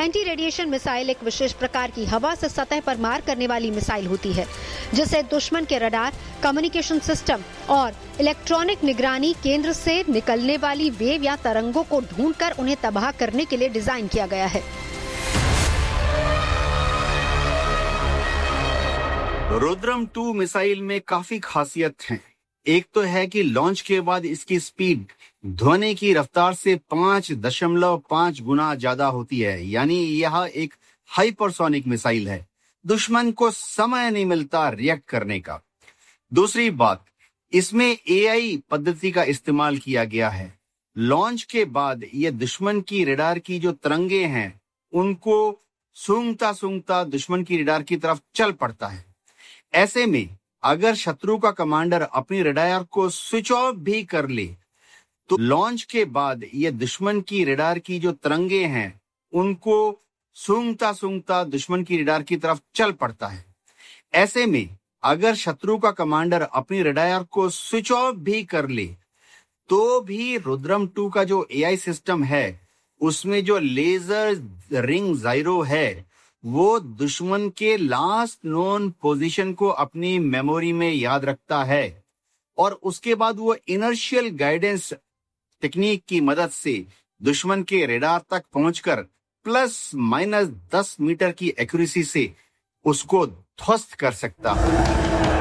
Anti radiation missile एक विशेष प्रकार की हवा से सतह पर मार करने वाली मिसाइल होती है, जिसे दुश्मन के रडार, कम्युनिकेशन सिस्टम और इलेक्ट्रॉनिक निगरानी केंद्र से निकलने वाली वेव या तरंगों को ढूंढकर उन्हें तबाह करने के लिए डिजाइन किया गया है। रुद्रम 2 मिसाइल में काफी खासियत है। एक तो है कि लॉन्च के बाद इसकी स्पीड ध्वनि की रफ्तार से 5.5 गुना ज्यादा होती है, यानी यह एक हाइपरसोनिक मिसाइल है। दुश्मन को समय नहीं मिलता रिएक्ट करने का। दूसरी बात, इसमें एआई पद्धति का इस्तेमाल किया गया है। लॉन्च के बाद यह दुश्मन की रडार की जो तरंगे हैं उनको सूंघता सूंघता दुश्मन की रडार की तरफ चल पड़ता है। ऐसे में अगर शत्रु का कमांडर अपनी रडार को स्विच ऑफ भी कर ले तो लॉन्च के बाद यह दुश्मन की रडार की जो तरंगे हैं उनको सूंघता सूंघता दुश्मन की रडार की तरफ चल पड़ता है। ऐसे में अगर शत्रु का कमांडर अपनी रडार को स्विच ऑफ भी कर ले तो भी रुद्रम 2 का जो एआई सिस्टम है उसमें जो लेजर रिंग जायरो है वो दुश्मन के लास्ट नोन पोजीशन को अपनी मेमोरी में याद रखता है और उसके बाद वो इनर्शियल गाइडेंस टेक्निक की मदद से दुश्मन के रडार तक पहुंचकर ±10 मीटर की एक्यूरेसी से उसको ध्वस्त कर सकता है।